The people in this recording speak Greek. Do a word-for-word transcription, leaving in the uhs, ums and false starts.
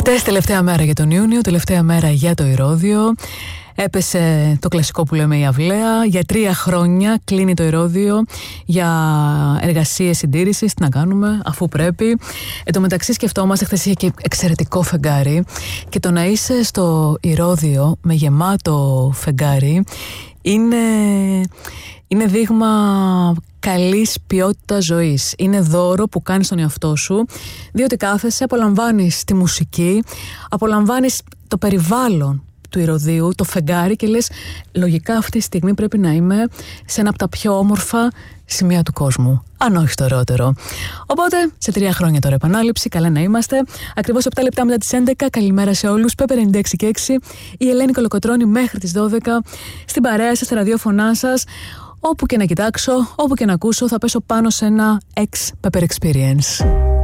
Χτες τελευταία μέρα για τον Ιούνιο, τελευταία μέρα για το Ηρώδειο. Έπεσε το κλασικό που λέμε η αυλαία. Για τρία χρόνια κλείνει το Ηρώδειο για εργασίες συντήρησης. Τι να κάνουμε, αφού πρέπει. Εν τω μεταξύ, σκεφτόμαστε, χθες είχε και εξαιρετικό φεγγάρι. Και το να είσαι στο Ηρώδειο με γεμάτο φεγγάρι είναι, είναι δείγμα καλής ποιότητας ζωής. Είναι δώρο που κάνεις στον εαυτό σου, διότι κάθεσαι, απολαμβάνεις τη μουσική, απολαμβάνεις το περιβάλλον του Ηρωδείου, το φεγγάρι, και λες, λογικά αυτή τη στιγμή πρέπει να είμαι σε ένα από τα πιο όμορφα σημεία του κόσμου, αν όχι στο ωραιότερο. Οπότε, σε τρία χρόνια τώρα επανάληψη, καλά να είμαστε. Ακριβώς επτά λεπτά μετά τις έντεκα, καλημέρα σε όλους. Πέπε ενενήντα έξι και έξι, η Ελένη Κολοκοτρώνη μέχρι τις δώδεκα, στην παρέα σας, στα ραδιόφωνά σας. Όπου και να κοιτάξω, όπου και να ακούσω, θα πέσω πάνω σε ένα ex Pepper Experience.